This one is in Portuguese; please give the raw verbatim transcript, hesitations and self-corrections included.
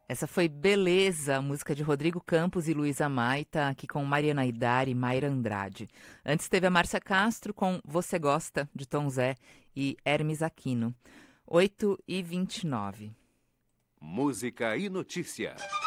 Essa foi Beleza, música de Rodrigo Campos e Luísa Maita, aqui com Mariana Aidar e Mayra Andrade. Antes teve a Márcia Castro com Você Gosta, de Tom Zé e Hermes Aquino. oito e vinte e nove. Música e notícia.